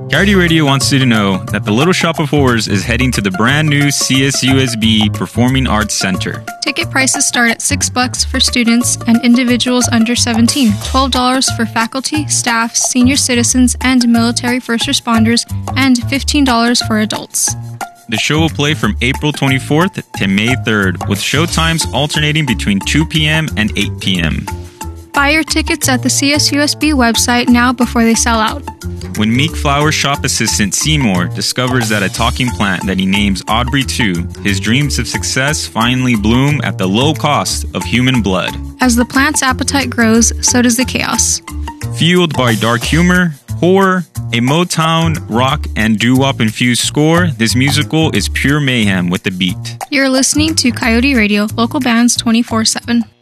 Coyote Radio wants you to know that the Little Shop of Horrors is heading to the brand new CSUSB Performing Arts Center. Ticket prices start at $6 for students and individuals under 17, $12 for faculty, staff, senior citizens, and military first responders, and $15 for adults. The show will play from April 24th to May 3rd, with show times alternating between 2 p.m. and 8 p.m. Buy your tickets at the CSUSB website now before they sell out. When Meek Flower shop assistant Seymour discovers that a talking plant that he names Aubrey to, his dreams of success finally bloom at the low cost of human blood. As the plant's appetite grows, so does the chaos. Fueled by dark humor, horror, a Motown, rock, and doo-wop infused score, this musical is pure mayhem with the beat. You're listening to Coyote Radio, local bands 24/7.